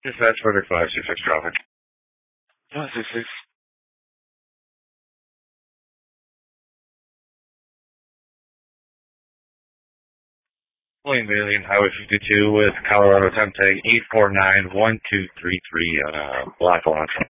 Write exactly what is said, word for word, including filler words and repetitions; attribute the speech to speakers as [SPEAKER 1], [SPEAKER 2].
[SPEAKER 1] Dispatch order five six six traffic. five six six. William Bailey, Highway fifty-two with Colorado time tag eight four nine one two three three on a black launch.